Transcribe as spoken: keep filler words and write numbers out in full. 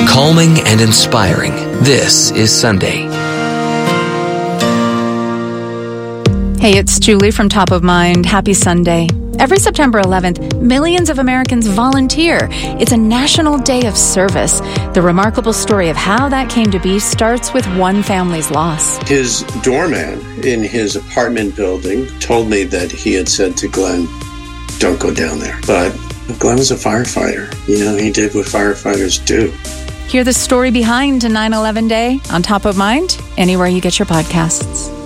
Calming and inspiring. This is Sunday. Hey, it's Julie from Top of Mind. Happy Sunday. Every September eleventh, millions of Americans volunteer. It's a national day of service. The remarkable story of how that came to be starts with one family's loss. His doorman in his apartment building told me that he had said to Glenn, don't go down there. But Glenn was a firefighter. You know, he did what firefighters do. Hear the story behind nine eleven Day on Top of Mind, anywhere you get your podcasts.